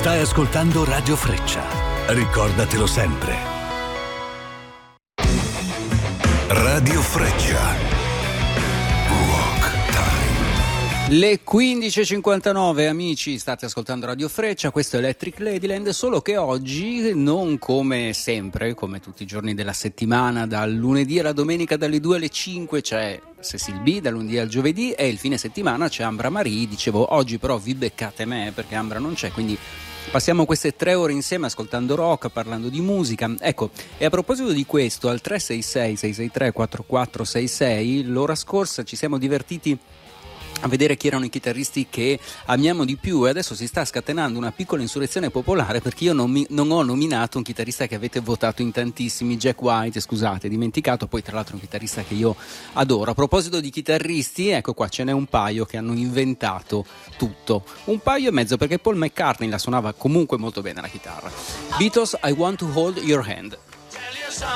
Stai ascoltando Radio Freccia. Ricordatelo sempre. Radio Freccia. Le 15.59, amici, state ascoltando Radio Freccia, questo è Electric Ladyland, solo che oggi, non come sempre, come tutti i giorni della settimana, dal lunedì alla domenica dalle 2 alle 5 c'è Cecil B, dal lunedì al giovedì, e il fine settimana c'è Ambra Marie. Dicevo, oggi però vi beccate me perché Ambra non c'è, quindi passiamo queste 3 ore insieme ascoltando rock, parlando di musica. Ecco, e a proposito di questo, al 366-663-4466, l'ora scorsa ci siamo divertiti a vedere chi erano i chitarristi che amiamo di più, e adesso si sta scatenando una piccola insurrezione popolare perché io non ho nominato un chitarrista che avete votato in tantissimi, Jack White, scusate, dimenticato, poi tra l'altro un chitarrista che io adoro. A proposito di chitarristi, ecco qua, ce n'è un paio che hanno inventato tutto, un paio e mezzo, perché Paul McCartney la suonava comunque molto bene la chitarra. Beatles, I Want to Hold Your Hand.